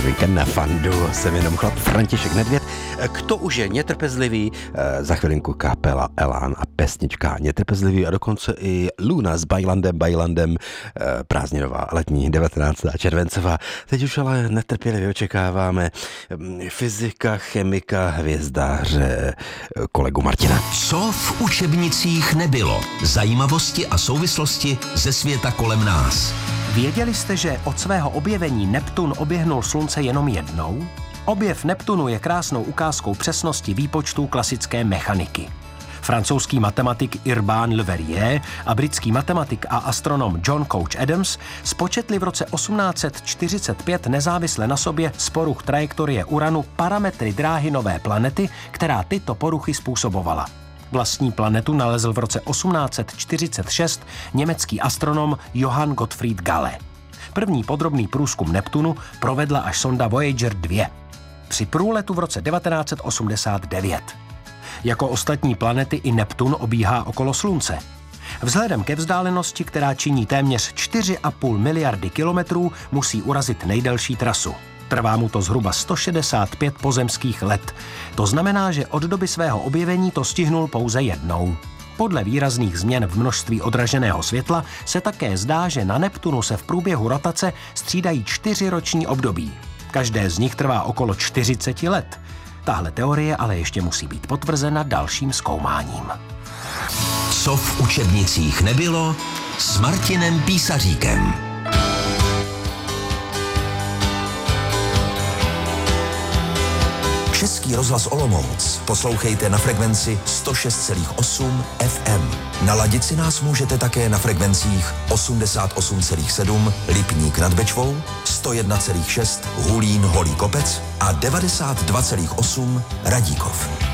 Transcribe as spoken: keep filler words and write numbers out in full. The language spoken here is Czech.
Víkend na Fandu, jsem jenom chlap František Nedvěd. Kto už je netrpezlivý, za chvilinku kapela Elán a pesnička Netrpezlivý a dokonce i Luna s Bajlandem, Bajlandem, prázdninová letní devatenáctá červencová. Teď už ale netrpělivě očekáváme fyzika, chemika, hvězdáře, kolegu Martina. Co v učebnicích nebylo? Zajímavosti a souvislosti ze světa kolem nás. Věděli jste, že od svého objevení Neptun oběhnul Slunce jenom jednou? Objev Neptunu je krásnou ukázkou přesnosti výpočtů klasické mechaniky. Francouzský matematik Urbain Le Verrier a britský matematik a astronom John Couch Adams spočetli v roce osmnáct set čtyřicet pět nezávisle na sobě z poruch trajektorie Uranu parametry dráhy nové planety, která tyto poruchy způsobovala. Vlastní planetu nalezl v roce osmnáct set čtyřicet šest německý astronom Johann Gottfried Galle. První podrobný průzkum Neptunu provedla až sonda Voyager dva. Při průletu v roce devatenáct set osmdesát devět. Jako ostatní planety i Neptun obíhá okolo Slunce. Vzhledem ke vzdálenosti, která činí téměř čtyři a půl miliardy kilometrů, musí urazit nejdelší trasu. Trvá mu to zhruba sto šedesát pět pozemských let. To znamená, že od doby svého objevení to stihnul pouze jednou. Podle výrazných změn v množství odraženého světla se také zdá, že na Neptunu se v průběhu rotace střídají čtyři roční období. Každé z nich trvá okolo čtyřicet let. Tahle teorie ale ještě musí být potvrzena dalším zkoumáním. Co v učebnicích nebylo s Martinem Písaříkem. Český rozhlas Olomouc poslouchejte na frekvenci sto šest celá osm F M. Naladit si nás můžete také na frekvencích osmdesát osm celá sedm Lipník nad Bečvou, sto jedna celá šest Hulín Holý Kopec a devadesát dva celá osm Radíkov.